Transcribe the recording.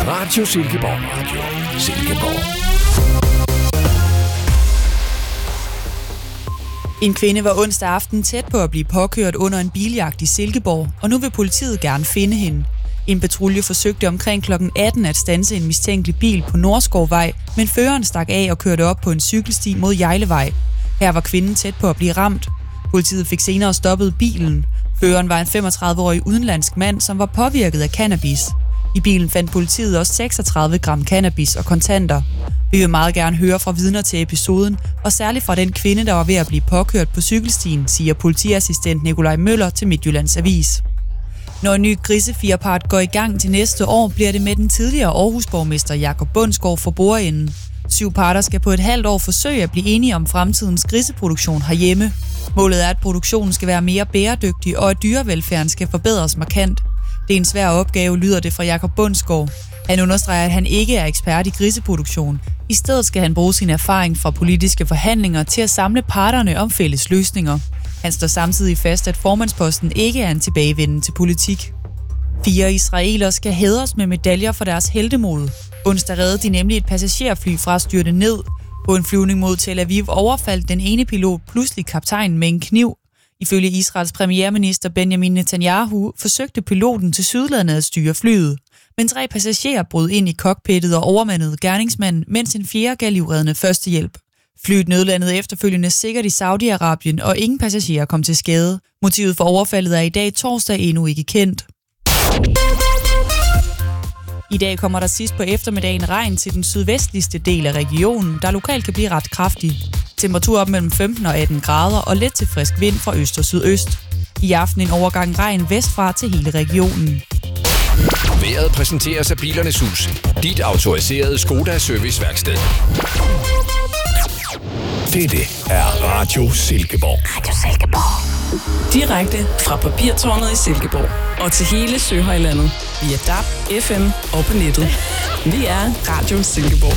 Radio Silkeborg. Radio Silkeborg. En kvinde var onsdag aften tæt på at blive påkørt under en biljagt i Silkeborg, og nu vil politiet gerne finde hende. En patrulje forsøgte omkring kl. 18 at standse en mistænkelig bil på Nordskovvej, men føreren stak af og kørte op på en cykelsti mod Jejlevej. Her var kvinden tæt på at blive ramt. Politiet fik senere stoppet bilen. Føreren var en 35-årig udenlandsk mand, som var påvirket af cannabis. I bilen fandt politiet også 36 gram cannabis og kontanter. Vi vil meget gerne høre fra vidner til episoden, og særligt fra den kvinde, der var ved at blive påkørt på cykelstien, siger politiassistent Nikolaj Møller til Midtjyllands Avis. Når en ny grisefirpart går i gang til næste år, bliver det med den tidligere Aarhus-borgmester Jakob Bundsgaard for bordenden. 7 parter skal på et halvt år forsøge at blive enige om fremtidens griseproduktion herhjemme. Målet er, at produktionen skal være mere bæredygtig, og at dyrevelfærden skal forbedres markant. Det er en svær opgave, lyder det fra Jakob Bundsgaard. Han understreger, at han ikke er ekspert i griseproduktion. I stedet skal han bruge sin erfaring fra politiske forhandlinger til at samle parterne om fælles løsninger. Han står samtidig fast, at formandsposten ikke er en tilbagevenden til politik. 4 israelere skal hædres med medaljer for deres heltemod. Onsdag reddede de nemlig et passagerfly fra at styrte ned. På en flyvning mod Tel Aviv overfaldt den ene pilot pludselig kaptajnen med en kniv. Ifølge Israels premierminister Benjamin Netanyahu forsøgte piloten til sydlandet at styre flyet. Men 3 passagerer brød ind i cockpittet og overmandede gerningsmanden, mens en 4. gav livreddende førstehjælp. Flyet nødlandede efterfølgende sikkert i Saudi-Arabien, og ingen passagerer kom til skade. Motivet for overfaldet er i dag torsdag endnu ikke kendt. I dag kommer der sidst på eftermiddagen regn til den sydvestligste del af regionen, der lokalt kan blive ret kraftig. Temperatur op mellem 15 og 18 grader og let til frisk vind fra øst og sydøst. I aften en overgang regn vestfra til hele regionen. Vejret præsenteres af Bilernes Hus. Dit autoriserede Skoda serviceværksted. Dette er Radio Silkeborg. Radio Silkeborg. Direkte fra Papirtårnet i Silkeborg og til hele Søhøjlandet via DAB, FM og på nettet. Vi er Radio Silkeborg.